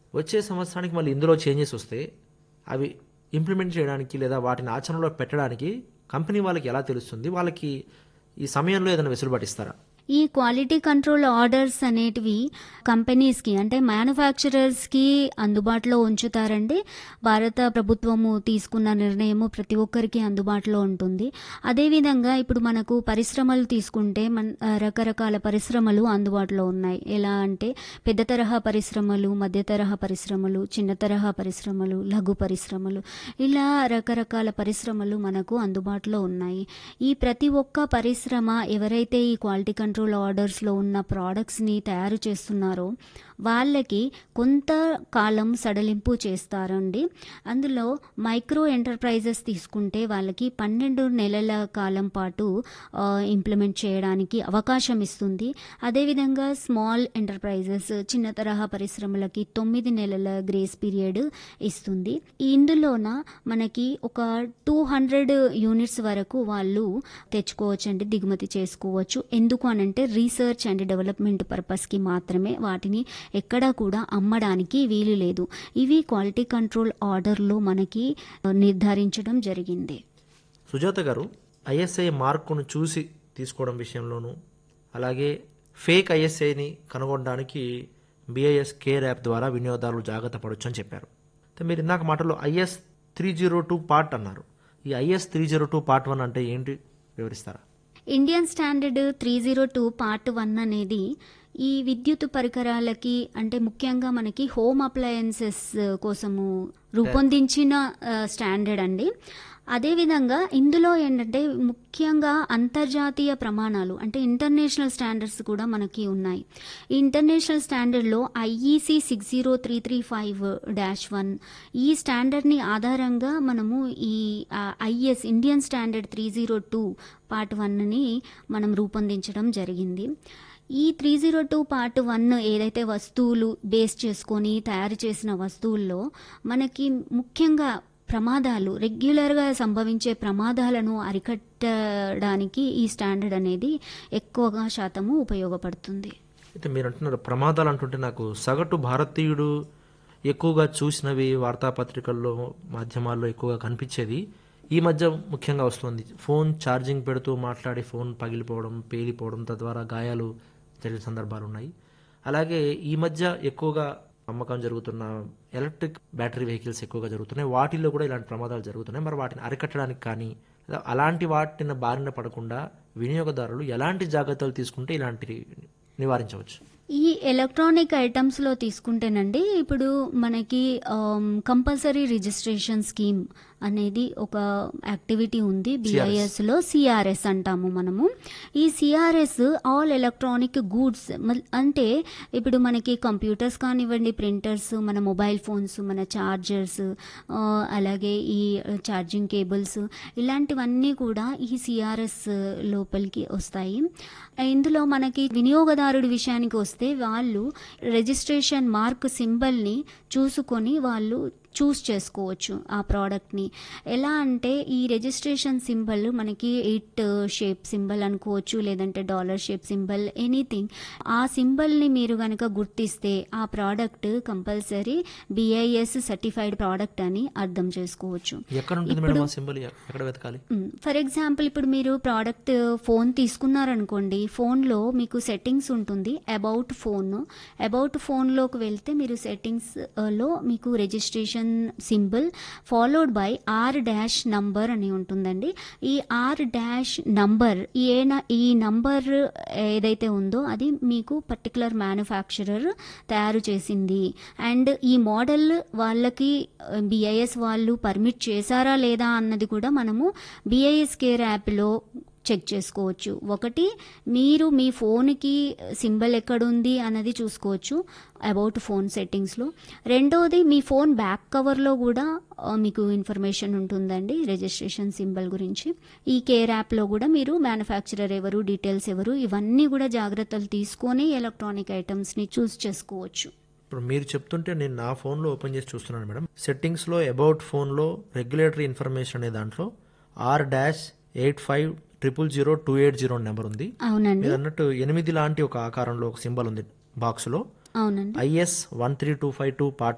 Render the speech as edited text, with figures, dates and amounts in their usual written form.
వచ్చే సంవత్సరానికి మళ్ళీ ఇందులో చేంజెస్ వస్తే అవి ఇంప్లిమెంట్ చేయడానికి లేదా వాటిని ఆచరణలో పెట్టడానికి కంపెనీ వాళ్ళకి ఎలా తెలుస్తుంది? వాళ్ళకి ఈ సమయంలో ఏదైనా వెసులుబాటు ఇస్తారా? ఈ క్వాలిటీ కంట్రోల్ ఆర్డర్స్ అనేటివి కంపెనీస్కి అంటే మ్యానుఫ్యాక్చరర్స్కి అందుబాటులో ఉంచుతారండి. భారత ప్రభుత్వము తీసుకున్న నిర్ణయము ప్రతి ఒక్కరికి అందుబాటులో ఉంటుంది. అదేవిధంగా ఇప్పుడు మనకు పరిశ్రమలు తీసుకుంటే రకరకాల పరిశ్రమలు అందుబాటులో ఉన్నాయి. ఎలా అంటే పెద్ద తరహా పరిశ్రమలు, మధ్య తరహా పరిశ్రమలు, చిన్న తరహా పరిశ్రమలు, లఘు పరిశ్రమలు, ఇలా రకరకాల పరిశ్రమలు మనకు అందుబాటులో ఉన్నాయి. ఈ ప్రతి ఒక్క పరిశ్రమ ఎవరైతే ఈ క్వాలిటీ కంట్రోల్ ఆర్డర్స్లో ఉన్న ప్రోడక్ట్స్ని తయారు చేస్తున్నారో వాళ్ళకి కొంత కాలం సడలింపు చేస్తారండి. అందులో మైక్రో ఎంటర్ప్రైజెస్ తీసుకుంటే వాళ్ళకి 12 నెలల కాలం పాటు ఇంప్లిమెంట్ చేయడానికి అవకాశం ఇస్తుంది. అదేవిధంగా స్మాల్ ఎంటర్ప్రైజెస్, చిన్న తరహా పరిశ్రమలకి 9 నెలల గ్రేస్ పీరియడ్ ఇస్తుంది. ఇందులోన మనకి ఒక 200 యూనిట్స్ వరకు వాళ్ళు తెచ్చుకోవచ్చండి, దిగుమతి చేసుకోవచ్చు. ఎందుకు అనంటే రీసెర్చ్ అండ్ డెవలప్మెంట్ పర్పస్కి మాత్రమే, వాటిని ఎక్కడా కూడా అమ్మడానికి వీలు లేదు. ఇవి క్వాలిటీ కంట్రోల్ ఆర్డర్లో మనకి నిర్ధారించడం జరిగింది. సుజాత గారు, ఐఎస్ఐ మార్కును చూసి తీసుకోవడం విషయంలోనూ, అలాగే ఫేక్ ఐఎస్ఐని కనుగొనడానికి బిఐఎస్ కేర్ యాప్ ద్వారా వినియోగదారులు జాగ్రత్త పడవచ్చు అని చెప్పారు. మీరు ఇందాక మాటలో IS 302 పార్ట్ అన్నారు. ఈ IS 302 పార్ట్ 1 అంటే ఏంటి, వివరిస్తారా? ఇండియన్ స్టాండర్డ్ 302 పార్ట్ 1 అనేది ఈ విద్యుత్ పరికరాలకి అంటే ముఖ్యంగా మనకి హోమ్ అప్లయన్సెస్ కోసము రూపొందించిన స్టాండర్డ్ అండి. అదేవిధంగా ఇందులో ఏంటంటే ముఖ్యంగా అంతర్జాతీయ ప్రమాణాలు అంటే ఇంటర్నేషనల్ స్టాండర్డ్స్ కూడా మనకి ఉన్నాయి. ఈ ఇంటర్నేషనల్ స్టాండర్డ్లో IEC 60335-1 ఈ స్టాండర్డ్ని ఆధారంగా మనము ఈ IS ఇండియన్ స్టాండర్డ్ 302 పార్ట్ 1ని మనం రూపొందించడం జరిగింది. ఈ 302 పార్ట్ 1 ఏదైతే వస్తువులు బేస్ చేసుకొని తయారు చేసిన వస్తువుల్లో మనకి ముఖ్యంగా ప్రమాదాలు, రెగ్యులర్గా సంభవించే ప్రమాదాలను అరికట్టడానికి ఈ స్టాండర్డ్ అనేది ఎక్కువగా శాతము ఉపయోగపడుతుంది. అయితే మీరు అంటున్నారు ప్రమాదాలు అంటుంటే నాకు సగటు భారతీయుడు ఎక్కువగా చూసినవి వార్తాపత్రికల్లో, మాధ్యమాల్లో ఎక్కువగా కనిపించేది ఈ మధ్య ముఖ్యంగా వస్తుంది. ఫోన్ ఛార్జింగ్ పెడుతూ మాట్లాడి ఫోన్ పగిలిపోవడం, పేలిపోవడం, తద్వారా గాయాలు జరిగిన సందర్భాలు ఉన్నాయి. అలాగే ఈ మధ్య ఎక్కువగా అమ్మకం జరుగుతున్న ఎలక్ట్రిక్ బ్యాటరీ వెహికల్స్ ఎక్కువగా జరుగుతున్నాయి. వాటిల్లో కూడా ఇలాంటి ప్రమాదాలు జరుగుతున్నాయి. మరి వాటిని అరికట్టడానికి కానీ అలాంటి వాటిని బారిన పడకుండా వినియోగదారులు ఎలాంటి జాగ్రత్తలు తీసుకుంటే ఇలాంటివి నివారించవచ్చు? ఈ ఎలక్ట్రానిక్ ఐటమ్స్లో తీసుకుంటేనండి ఇప్పుడు మనకి కంపల్సరీ రిజిస్ట్రేషన్ స్కీమ్ అనేది ఒక యాక్టివిటీ ఉంది బిఐఎస్లో. CRS అంటాము మనము. ఈ CRS ఆల్ ఎలక్ట్రానిక్ గూడ్స్ అంటే ఇప్పుడు మనకి కంప్యూటర్స్ కానివ్వండి, ప్రింటర్స్, మన మొబైల్ ఫోన్స్, మన ఛార్జర్స్, అలాగే ఈ ఛార్జింగ్ కేబుల్స్, ఇలాంటివన్నీ కూడా ఈ CRS లోపలికి వస్తాయి. ఇందులో మనకి వినియోగదారుడి విషయానికి వస్తే వాళ్ళు రిజిస్ట్రేషన్ మార్క్ సింబల్ని చూసుకొని వాళ్ళు చూస్ చేసుకోవచ్చు ఆ ప్రోడక్ట్ని. ఎలా అంటే ఈ రిజిస్ట్రేషన్ సింబల్ మనకి 8 షేప్ సింబల్ అనుకోవచ్చు, లేదంటే డాలర్ షేప్ సింబల్, ఎనీథింగ్. ఆ సింబల్ని మీరు కనుక గుర్తిస్తే ఆ product compulsory BIS certified product అని అర్థం చేసుకోవచ్చు. ఫర్ ఎగ్జాంపుల్ ఇప్పుడు మీరు ప్రోడక్ట్ ఫోన్ తీసుకున్నారనుకోండి, ఫోన్లో మీకు సెట్టింగ్స్ ఉంటుంది, అబౌట్ ఫోన్లోకి వెళ్తే మీరు సెట్టింగ్స్లో మీకు registration symbol followed by R- number అని ఉంటుందండి. ఈ R- నంబర్ ఈ నంబర్ ఏదైతే ఉందో అది మీకు పర్టికులర్ మ్యానుఫ్యాక్చరర్ తయారు చేసింది. అండ్ ఈ మోడల్ వాళ్ళకి BIS వాళ్ళు పర్మిట్ చేశారా లేదా అన్నది కూడా మనము BIS కేర్ యాప్లో చెక్ చేసుకోవచ్చు. ఒకటి, మీరు మీ ఫోన్కి సింబల్ ఎక్కడుంది అన్నది చూసుకోవచ్చు అబౌట్ ఫోన్ సెట్టింగ్స్లో. రెండోది, మీ ఫోన్ బ్యాక్ కవర్లో కూడా మీకు ఇన్ఫర్మేషన్ ఉంటుందండి రిజిస్ట్రేషన్ సింబల్ గురించి. ఈ కేర్ యాప్లో కూడా మీరు మ్యానుఫ్యాక్చరర్ ఎవరు, డీటెయిల్స్ ఎవరు, ఇవన్నీ కూడా జాగ్రత్తలు తీసుకొని ఎలక్ట్రానిక్ ఐటమ్స్ని చూస్ చేసుకోవచ్చు. ఇప్పుడు మీరు చెప్తుంటే నేను నా ఫోన్లో ఓపెన్ చేసి చూస్తున్నాను మేడం. సెట్టింగ్స్లో అబౌట్ ఫోన్లో రెగ్యులేటరీ ఇన్ఫర్మేషన్ అనే దాంట్లో R-85000280 నెంబర్ ఉంది. అవునండి, మీరు అన్నట్టు 8 లాంటి ఒక ఆకారంలో ఒక సింబల్ ఉంది బాక్స్లో. అవునండి. IS 13252 part